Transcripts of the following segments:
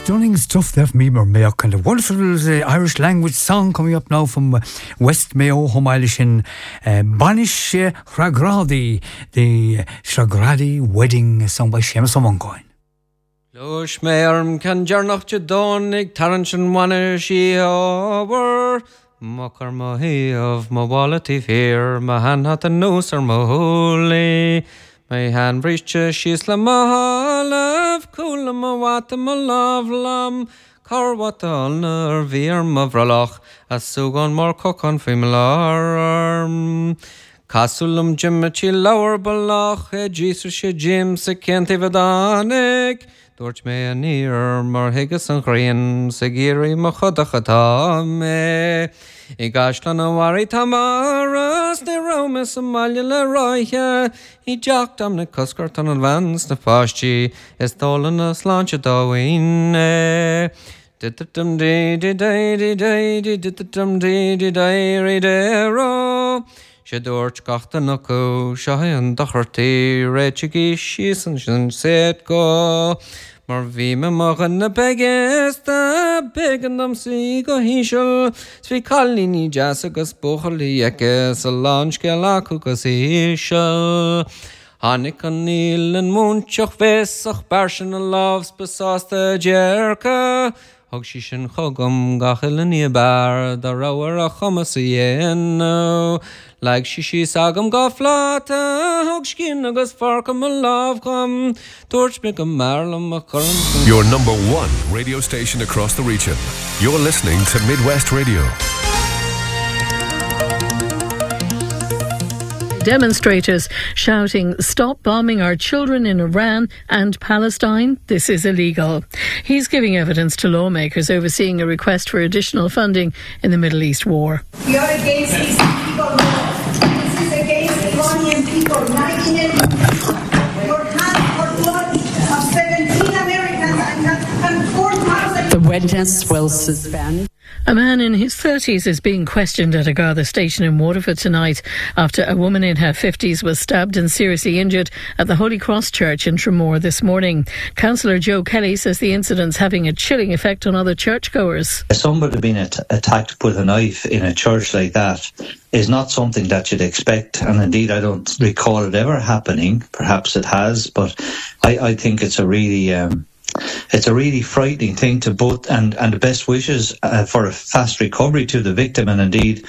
Stunning stuff there from Emer Mayo, and a wonderful Irish language song coming up now from West Mayo, Home Irish in Banish Shragradi, the Shragradi wedding song by Seamus O'Moncoin. Lush Mayorm can jarnach Jadonig, Taranchen Wanishi over Mocker Mahi of Mobility Fear, Mahan hat a noose or Moholi. My hand breaches, she's la mahalav, cool ma wat ma love lam, car wat on her veer mavraloch, as sugon more cock on femlar. Castulum jimmachi lower balach, Jesus she jim se kente vadanik, Dorch me a near mar higas and green, segiri machodachatame. Igashtan a wari tamaras, ne romus a malula roya, he jacked am ne cuscarton advance the fashchi, is stolen a slancha dawin. Ditum de day, ditum de day, Shedorch Gachtanoko, Shahan Dacharti, Rechigishis and Set go. Marvima Mogan the Begesta, Beg and Sigo Hishel, Svikalini Jasikas Bohali Yakes, a launch Galakukas Hishel. Hanik and Neil and Munchach Vesach, Barshan and Loves, Besasta Jerka. Hogshishin Hogum Gachilini Bar, the Rower of Homasien. Like Shishi Sagam Gaflata, Hogskin Agus Farkam and Love come, Torch Bickham Marlam Macurran. Your number one radio station across the region. You're listening to Midwest Radio. Demonstrators shouting, "Stop bombing our children in Iran and Palestine. This is illegal." He's giving evidence to lawmakers overseeing a request for additional funding in the Middle East war. We are against these illegal laws. This is against Iranian people. 1980. Your hands for blood of 17 Americans and 4,000. The witness will suspend. A man in his 30s is being questioned at a Garda station in Waterford tonight after a woman in her 50s was stabbed and seriously injured at the Holy Cross Church in Tramore this morning. Councillor Joe Kelly says the incident's having a chilling effect on other churchgoers. Somebody being attacked with a knife in a church like that is not something that you'd expect, and indeed I don't recall it ever happening. Perhaps it has, but I think it's a really frightening thing to both, and the best wishes for a fast recovery to the victim, and indeed,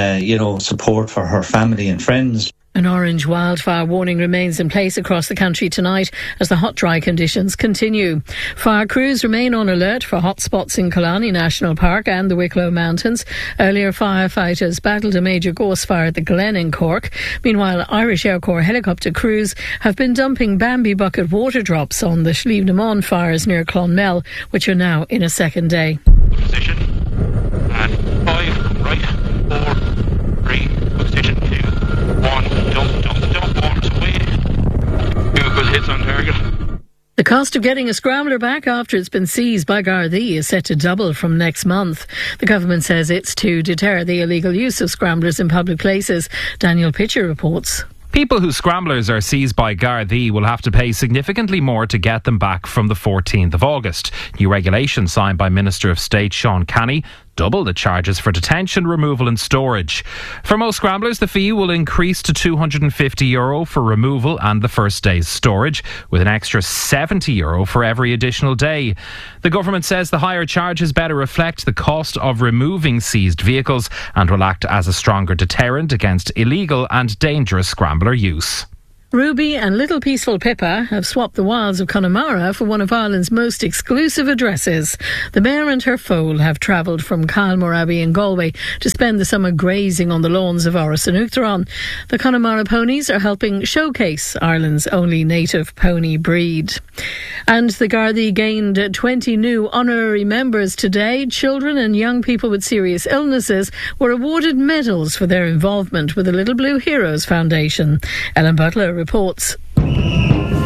support for her family and friends. An orange wildfire warning remains in place across the country tonight as the hot, dry conditions continue. Fire crews remain on alert for hot spots in Killarney National Park and the Wicklow Mountains. Earlier, firefighters battled a major gorse fire at the Glen in Cork. Meanwhile, Irish Air Corps helicopter crews have been dumping Bambi bucket water drops on the Slieve-na-Mon fires near Clonmel, which are now in a second day. Position and 5 right, 4, 3, position 2, 1, dump, walks away. Google hits on target. The cost of getting a scrambler back after it's been seized by Gardaí is set to double from next month. The government says it's to deter the illegal use of scramblers in public places. Daniel Pitcher reports. People whose scramblers are seized by Gardaí will have to pay significantly more to get them back from the 14th of August. New regulations signed by Minister of State Sean Canny double the charges for detention, removal and storage. For most scramblers, the fee will increase to €250 for removal and the first day's storage, with an extra €70 for every additional day. The government says the higher charges better reflect the cost of removing seized vehicles and will act as a stronger deterrent against illegal and dangerous scrambler use. Ruby and Little Peaceful Pippa have swapped the wilds of Connemara for one of Ireland's most exclusive addresses. The mare and her foal have travelled from Calmore Abbey in Galway to spend the summer grazing on the lawns of Áras an Uachtaráin. The Connemara ponies are helping showcase Ireland's only native pony breed. And the Gardaí gained 20 new honorary members today. Children and young people with serious illnesses were awarded medals for their involvement with the Little Blue Heroes Foundation. Ellen Butler reports.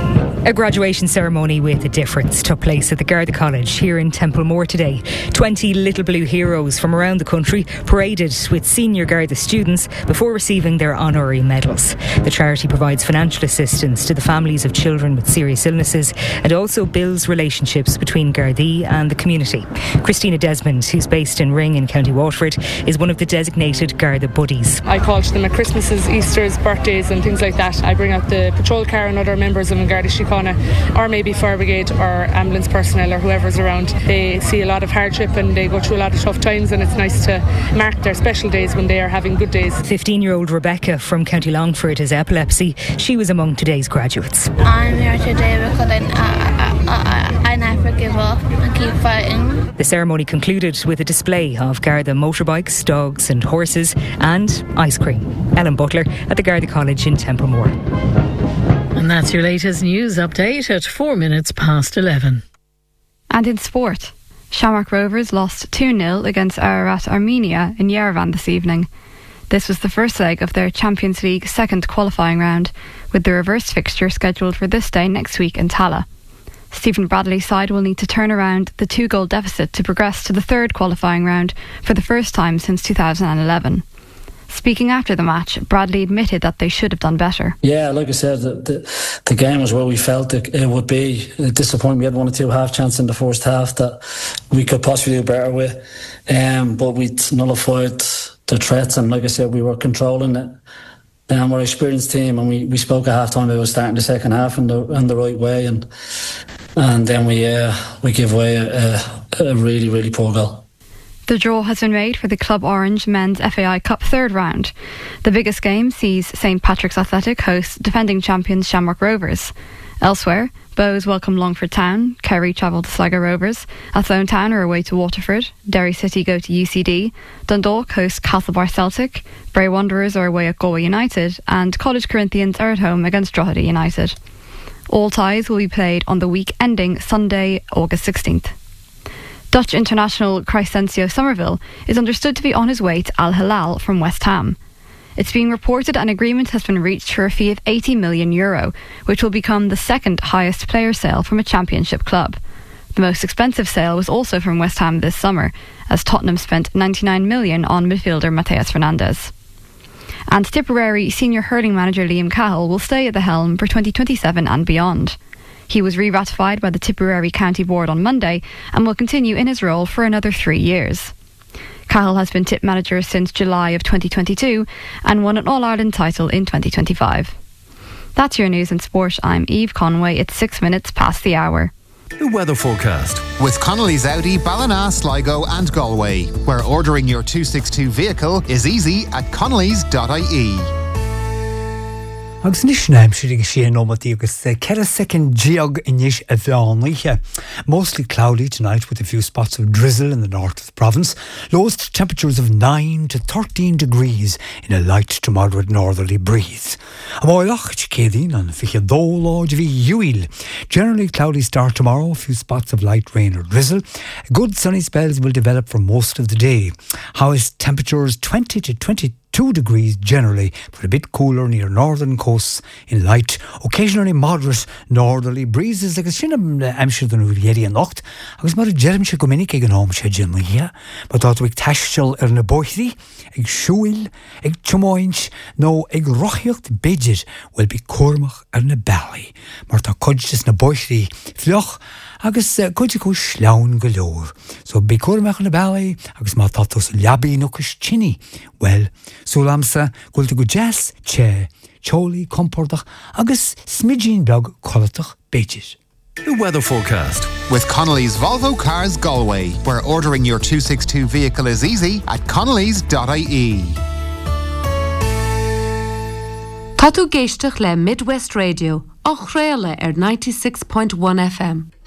A graduation ceremony with a difference took place at the Garda College here in Templemore today. 20 Little Blue heroes from around the country paraded with senior Garda students before receiving their honorary medals. The charity provides financial assistance to the families of children with serious illnesses and also builds relationships between Gardaí and the community. Christina Desmond, who's based in Ring in County Waterford, is one of the designated Garda buddies. I call to them at Christmases, Easters, birthdays and things like that. I bring out the patrol car and other members of Garda Síochána, or maybe fire brigade or ambulance personnel or whoever's around. They see a lot of hardship and they go through a lot of tough times, and it's nice to mark their special days when they are having good days. 15-year-old Rebecca from County Longford has epilepsy. She was among today's graduates. I'm here today because I never give up and keep fighting. The ceremony concluded with a display of Garda motorbikes, dogs and horses and ice cream. Ellen Butler at the Garda College in Templemore. And that's your latest news update at 11:04. And in sport, Shamrock Rovers lost 2-0 against Ararat Armenia in Yerevan this evening. This was the first leg of their Champions League second qualifying round, with the reverse fixture scheduled for this day next week in Tala. Stephen Bradley's side will need to turn around the 2-goal deficit to progress to the third qualifying round for the first time since 2011. Speaking after the match, Bradley admitted that they should have done better. Yeah, like I said, the game was where we felt it would be. Disappointing we had 1 or 2 half chances in the first half that we could possibly do better with. But we nullified the threats, and like I said, we were controlling it. We're an experienced team, and we spoke at half time about starting the second half in the right way, and then we give away a really, really poor goal. The draw has been made for the Club Orange Men's FAI Cup third round. The biggest game sees St Patrick's Athletic host defending champions Shamrock Rovers. Elsewhere, Bows welcome Longford Town, Kerry travel to Sligo Rovers, Athlone Town are away to Waterford, Derry City go to UCD, Dundalk host Castlebar Celtic, Bray Wanderers are away at Galway United, and College Corinthians are at home against Drogheda United. All ties will be played on the week ending Sunday, August 16th. Dutch international Crescencio Somerville is understood to be on his way to Al Hilal from West Ham. It's being reported an agreement has been reached for a fee of €80 million, which will become the second highest player sale from a championship club. The most expensive sale was also from West Ham this summer, as Tottenham spent $99 million on midfielder Mateus Fernandes. And Tipperary senior hurling manager Liam Cahill will stay at the helm for 2027 and beyond. He was re-ratified by the Tipperary County Board on Monday and will continue in his role for another 3 years. Cahill has been Tip manager since July of 2022 and won an All-Ireland title in 2025. That's your news and sport. I'm Eve Conway. It's 6 minutes past the hour. The weather forecast with Connolly's Audi, Ballina, Sligo and Galway, where ordering your 262 vehicle is easy at connellys.ie. Agus níos neimsir agus sé nómatí agus cead second geog inis a bheánaithe. Mostly cloudy tonight with a few spots of drizzle in the north of the province. Lowest temperatures of 9 to 13 degrees in a light to moderate northerly breeze. A bhaileach cédín an fiche dóláid bhí uil. Generally cloudy start tomorrow, a few spots of light rain or drizzle. Good sunny spells will develop for most of the day. Highest temperatures 20 to 22 degrees generally, but a bit cooler near northern coasts in light, occasionally moderate northerly breezes agus sin amsir den uieri an nacht, agus mar a germ se gomininic ag an am se gymlia, but dat ag taistil na boithri, ag siúil, ag tiomáins, nó ag rochiocht beidir will be cormach na belly, mar tá codges na boithri flioch, agus coide go sláun golóir. So be cormach na belly, agus má tatos liabi nuchas chini. Well, Sulamsa gulta go jazz, che, choli, compordach, agus smidgin blog colatach beijis. The weather forecast with Connolly's Volvo Cars Galway, where ordering your 262 vehicle is easy at connellys.ie. Tá tú géisteach le Midwest Radio, á chréile 96.1 FM.